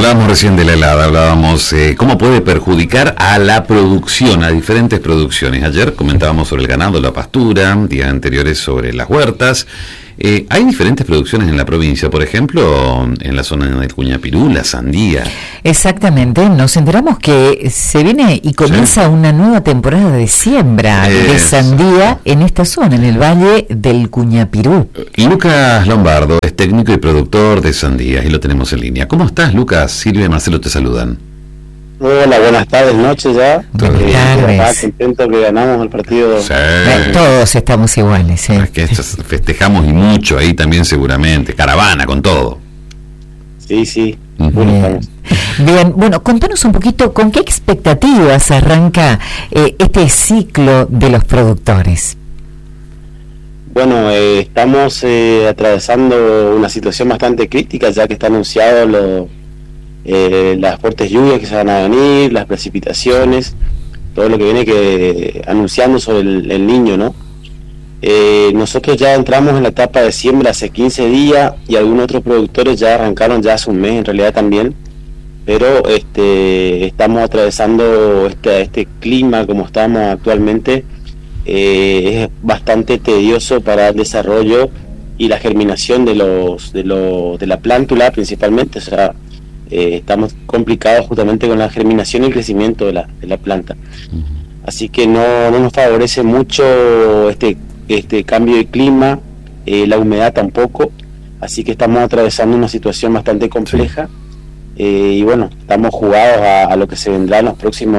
Hablábamos recién de la helada, hablábamos cómo puede perjudicar a la producción, a diferentes producciones. Ayer comentábamos sobre el ganado, la pastura, días anteriores sobre las huertas. Hay diferentes producciones en la provincia, por ejemplo, en la zona del Cuñapirú, la sandía. Exactamente, nos enteramos que se viene y comienza una nueva temporada de siembra de sandía en esta zona, en el valle del Cuñapirú. Lucas Lombardo es técnico y productor de sandías y lo tenemos en línea. ¿Cómo estás, Lucas? Silvia y Marcelo te saludan. Hola, buenas tardes, noches ya. Buenas tardes. Contento que ganamos el partido. Sí. Todos estamos iguales. Es que festejamos y mucho ahí también seguramente. Caravana con todo. Sí. Bien, bueno, contanos un poquito con qué expectativas arranca este ciclo de los productores. Bueno, estamos atravesando una situación bastante crítica, ya que está anunciado las fuertes lluvias que se van a venir, las precipitaciones, todo lo que viene anunciando sobre el Niño, ¿no? Nosotros ya entramos en la etapa de siembra hace 15 días y algunos otros productores ya arrancaron ya hace un mes en realidad también, pero estamos atravesando este clima como estamos actualmente. Es bastante tedioso para el desarrollo y la germinación de la plántula principalmente, o sea, estamos complicados justamente con la germinación y el crecimiento de la planta. Así que no nos favorece mucho este cambio de clima, la humedad tampoco, así que estamos atravesando una situación bastante compleja. Y bueno, estamos jugados a lo que se vendrá en los próximos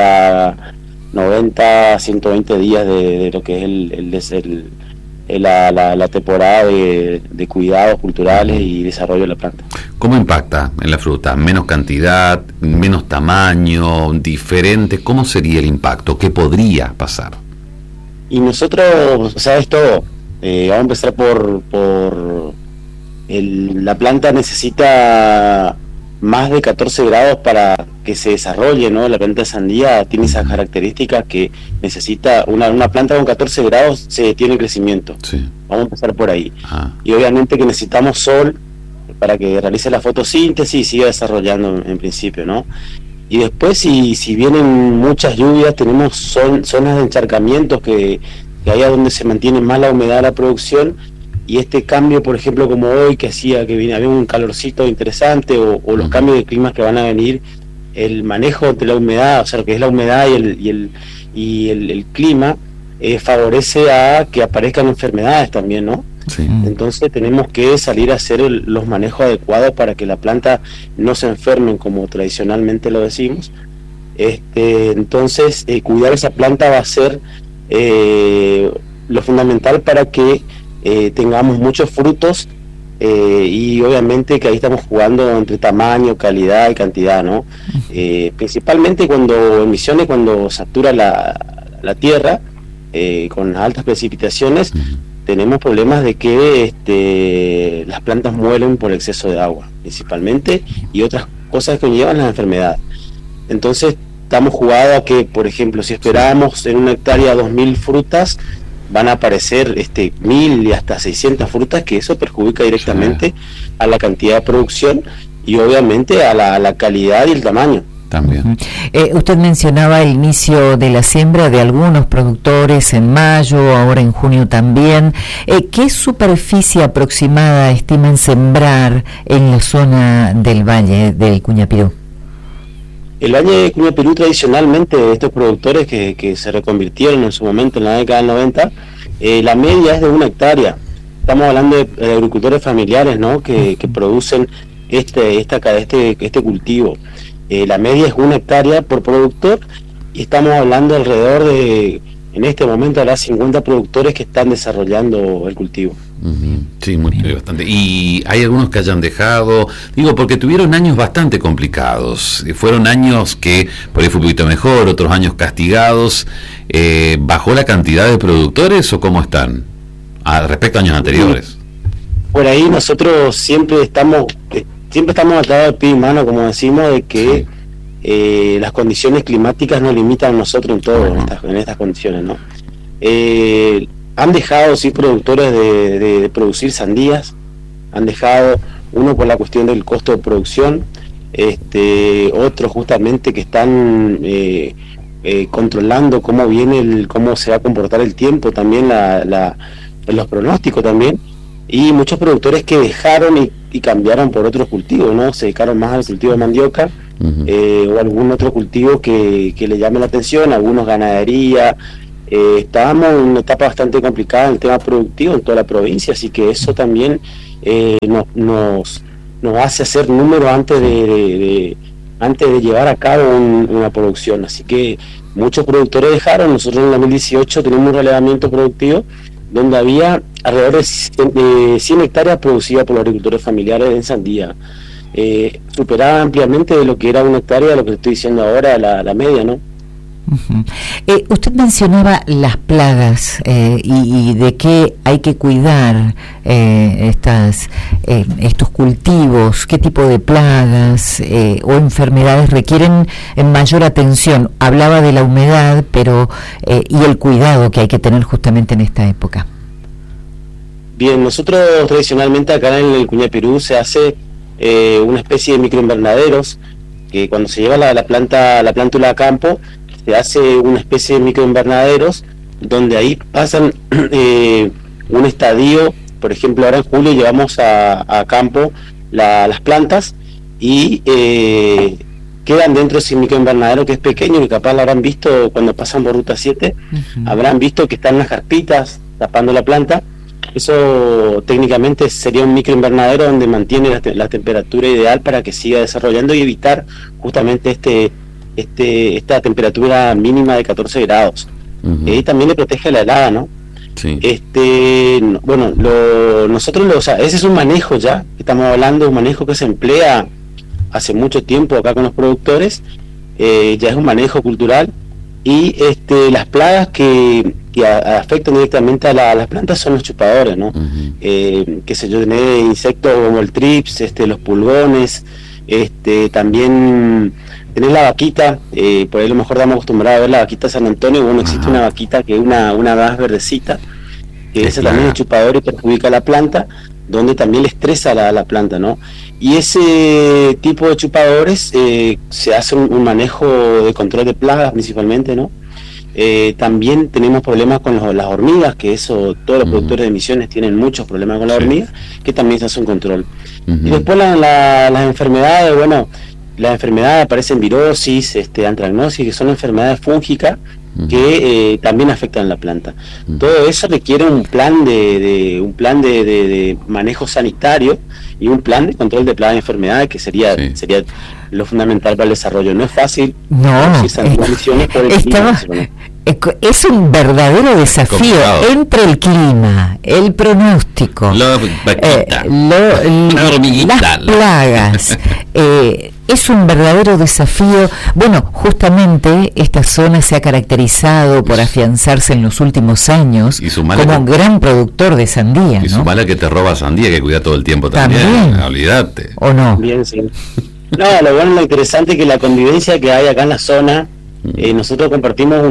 120 días de lo que es la temporada de cuidados culturales y desarrollo de la planta. ¿Cómo impacta en la fruta? ¿Menos cantidad, menos tamaño, diferente? ¿Cómo sería el impacto? ¿Qué podría pasar? Y nosotros, sabes todo, vamos a empezar por la planta necesita más de 14 grados para que se desarrolle, ¿no? La planta de sandía tiene esas características que necesita una planta con 14 grados se detiene el crecimiento. Sí. Vamos a empezar por ahí. Y obviamente que necesitamos sol para que realice la fotosíntesis y siga desarrollando en principio, ¿no? Y después si vienen muchas lluvias, tenemos zonas de encharcamientos que ahí es donde se mantiene más la humedad de la producción. Y este cambio, por ejemplo, como hoy, que había un calorcito interesante, o los cambios de clima que van a venir, el manejo de la humedad, o sea, lo que es la humedad y el clima, favorece a que aparezcan enfermedades también, ¿no? Sí. Entonces tenemos que salir a hacer los manejos adecuados para que la planta no se enferme, como tradicionalmente lo decimos. Entonces, cuidar esa planta va a ser lo fundamental para que tengamos muchos frutos, y obviamente que ahí estamos jugando entre tamaño, calidad y cantidad, ¿no? Principalmente cuando en Misiones, cuando satura la tierra con altas precipitaciones, tenemos problemas de que las plantas mueren por exceso de agua, principalmente, y otras cosas que conllevan las enfermedades. Entonces estamos jugados a que, por ejemplo, si esperábamos en una hectárea 2.000 frutas, van a aparecer 1.000 y hasta 600 frutas, que eso perjudica directamente a la cantidad de producción y obviamente a la calidad y el tamaño. También. Usted mencionaba el inicio de la siembra de algunos productores en mayo, ahora en junio también. ¿Qué superficie aproximada estiman sembrar en la zona del Valle del Cuñapirú? El Valle de Cuñapirú, tradicionalmente, estos productores que se reconvirtieron en su momento en la década del 90, la media es de 1 hectárea. Estamos hablando de agricultores familiares, ¿no? que producen este cultivo. La media es 1 hectárea por productor, y estamos hablando alrededor de, en este momento, habrá 50 productores que están desarrollando el cultivo. Sí, bastante. Y hay algunos que hayan dejado, porque tuvieron años bastante complicados. Fueron años que por ahí fue un poquito mejor, otros años castigados. ¿Bajó la cantidad de productores o cómo están respecto a años anteriores? Por ahí nosotros siempre estamos atados de pie y mano, como decimos, de que las condiciones climáticas nos limitan a nosotros en todo, en estas condiciones, ¿no? Han dejado, sí, productores de producir sandías, han dejado, uno por la cuestión del costo de producción, otros justamente que están controlando cómo viene cómo se va a comportar el tiempo, también los pronósticos también, y muchos productores que dejaron y cambiaron por otros cultivos, ¿no? Se dedicaron más al cultivo de mandioca, o algún otro cultivo que le llame la atención, algunos ganadería. Estábamos en una etapa bastante complicada en el tema productivo en toda la provincia, así que eso también nos hace hacer números antes de llevar a cabo una producción. Así que muchos productores dejaron. Nosotros en el 2018 tenemos un relevamiento productivo donde había alrededor de 100 hectáreas producidas por los agricultores familiares en sandía. Superaba ampliamente de lo que era una hectárea, lo que estoy diciendo ahora, la media, ¿no? Usted mencionaba las plagas y de qué hay que cuidar estos cultivos, qué tipo de plagas o enfermedades requieren mayor atención. Hablaba de la humedad, pero y el cuidado que hay que tener justamente en esta época. Bien, nosotros tradicionalmente acá en el Cuñapirú se hace una especie de microinvernaderos, que cuando se lleva la plántula a campo, se hace una especie de microinvernaderos donde ahí pasan un estadio. Por ejemplo, ahora en julio llevamos a campo las plantas y quedan dentro de ese microinvernadero, que es pequeño, que capaz lo habrán visto cuando pasan por Ruta 7, habrán visto que están las carpitas tapando la planta. Eso técnicamente sería un microinvernadero donde mantiene la temperatura ideal para que siga desarrollando y evitar justamente esta temperatura mínima de 14 grados. Y también le protege la helada, ¿no? Sí. Bueno, nosotros ese es un manejo ya, estamos hablando de un manejo que se emplea hace mucho tiempo acá con los productores, ya es un manejo cultural, y las plagas que afectan directamente a las plantas son los chupadores, ¿no? Qué sé yo, tener insectos como el trips, los pulgones, también tener la vaquita, por ahí a lo mejor estamos acostumbrados a ver la vaquita San Antonio. Bueno, existe una vaquita que es una gas verdecita, que esa también es chupador y perjudica a la planta, donde también le estresa la planta, ¿no? Y ese tipo de chupadores se hace un manejo de control de plagas principalmente, ¿no? También tenemos problemas con las hormigas, que eso todos los productores de Misiones tienen muchos problemas con las hormigas, que también se hace un control. Y después las enfermedades, bueno, las enfermedades aparecen virosis, antracnosis, que son enfermedades fúngicas que también afectan la planta. Todo eso requiere un plan de manejo sanitario y un plan de control de plagas y enfermedades, que sería lo fundamental para el desarrollo. No es fácil. No, es un verdadero desafío entre el clima, el pronóstico, las plagas. Es un verdadero desafío. Bueno, justamente esta zona se ha caracterizado por afianzarse en los últimos años como un gran productor de sandía, ¿no? Y sumala que te roba sandía, que cuida todo el tiempo también. Olvídate. ¿O no? Bien, sí. No, lo bueno, lo interesante es que la convivencia que hay acá en la zona, nosotros compartimos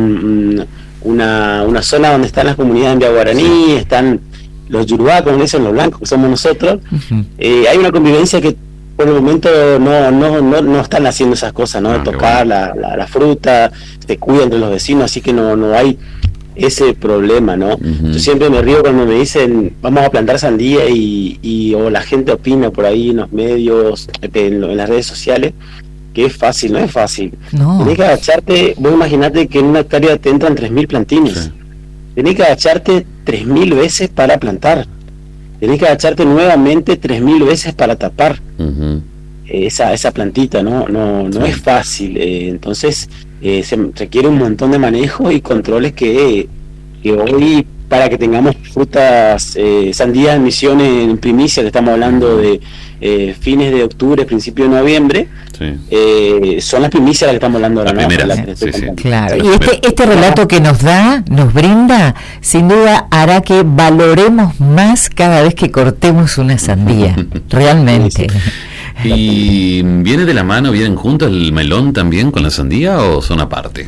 una zona donde están las comunidades en Vía Guaraní, están los Yurubá, como dicen los blancos, que somos nosotros. Hay una convivencia que por el momento no están haciendo esas cosas, ¿no? De tocar la fruta, se cuida entre los vecinos, así que no hay ese problema, ¿no? Yo siempre me río cuando me dicen vamos a plantar sandía o la gente opina por ahí en los medios, en las redes sociales, que es fácil. No es fácil. Tenés que agacharte. Vos imaginate que en una hectárea te entran 3.000 plantines. Tenés que agacharte 3.000 veces para plantar. Tenés que agacharte nuevamente 3.000 veces para tapar esa plantita, no es fácil. Entonces se requiere un montón de manejo y controles que hoy, para que tengamos frutas, sandías en Misiones en primicia, que estamos hablando de fines de octubre, principio de noviembre, son las primicias las que estamos hablando ahora, ¿no? Claro, y este relato que nos brinda, sin duda hará que valoremos más cada vez que cortemos una sandía, realmente. ¿Y viene de la mano, vienen juntos el melón también con la sandía o son aparte?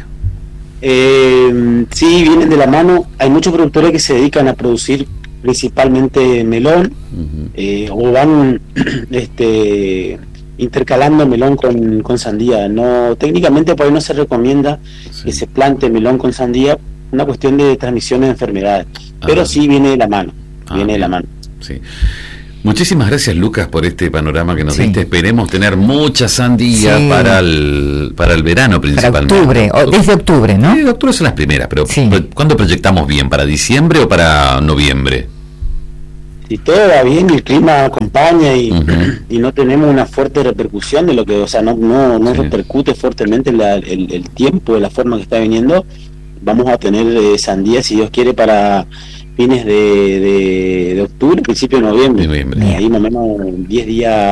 Sí, vienen de la mano. Hay muchos productores que se dedican a producir principalmente melón, o van intercalando melón con sandía. No, técnicamente por ahí no se recomienda que se plante melón con sandía, una cuestión de transmisión de enfermedades, pero sí viene de la mano, viene de la mano. Sí. Muchísimas gracias, Lucas, por este panorama que nos diste. Esperemos tener mucha sandía para el verano principalmente. Para octubre, o desde octubre, ¿no? Sí, octubre son las primeras, pero ¿cuándo proyectamos bien? ¿Para diciembre o para noviembre? Si todo va bien y el clima acompaña y no tenemos una fuerte repercusión de lo que, o sea, no repercute fuertemente el tiempo de la forma que está viniendo, vamos a tener sandía, si Dios quiere, para fines de octubre, principio de noviembre. Ahí más o menos 10 días